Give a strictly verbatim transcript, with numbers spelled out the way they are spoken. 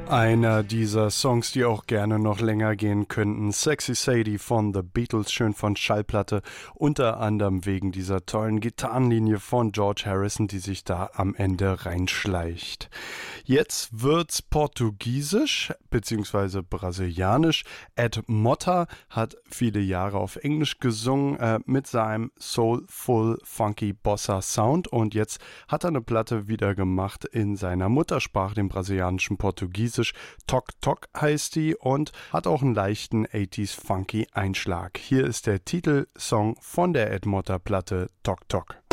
Einer dieser Songs, die auch gerne noch länger gehen könnten. Sexy Sadie von The Beatles, schön von Schallplatte. Unter anderem wegen dieser tollen Gitarrenlinie von George Harrison, die sich da am Ende reinschleicht. Jetzt wird's portugiesisch bzw. brasilianisch. Ed Motta hat viele Jahre auf Englisch gesungen äh, mit seinem Soulful Funky Bossa Sound und jetzt hat er eine Platte wieder gemacht in seiner Muttersprache, dem brasilianischen Portugiesisch. Tok Tok heißt die und hat auch einen leichten achtziger Funky Einschlag. Hier ist der Titelsong von der Ed Motta Platte Tok Tok.